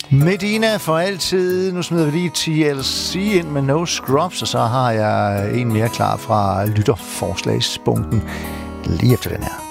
Medina for altid. Nu smider vi lige TLC ind med No Scrubs, og så har jeg en mere klar fra lytterforslagsbunken lige efter den her.